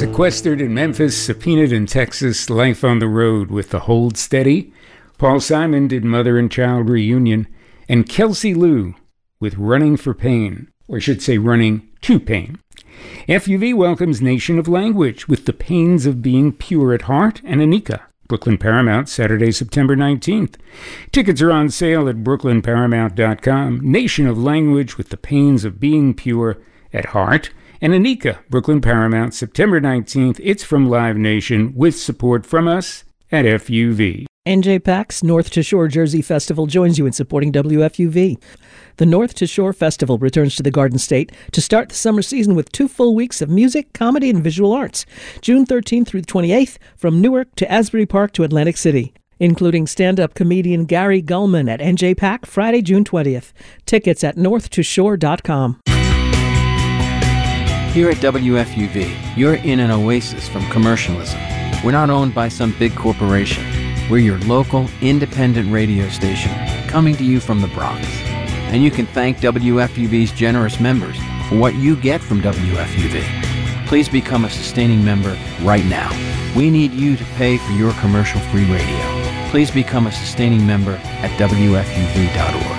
Sequestered in Memphis, subpoenaed in Texas, life on the road with The Hold Steady. Paul Simon did Mother and Child Reunion. And Kelsey Lou with Running for Pain, or I should say Running to Pain. FUV welcomes Nation of Language with The Pains of Being Pure at Heart and Anika. Brooklyn Paramount, Saturday, September 19th. Tickets are on sale at brooklynparamount.com. Nation of Language with The Pains of Being Pure at Heart and Anika, Brooklyn Paramount, September 19th. It's from Live Nation with support from us at FUV. NJPAC's North to Shore Jersey Festival joins you in supporting WFUV. The North to Shore Festival returns to the Garden State to start the summer season with 2 full weeks of music, comedy, and visual arts, June 13th through the 28th, from Newark to Asbury Park to Atlantic City, including stand-up comedian Gary Gulman at NJPAC Friday, June 20th. Tickets at northtoshore.com. Here at WFUV, you're in an oasis from commercialism. We're not owned by some big corporation. We're your local, independent radio station, coming to you from the Bronx. And you can thank WFUV's generous members for what you get from WFUV. Please become a sustaining member right now. We need you to pay for your commercial-free radio. Please become a sustaining member at WFUV.org.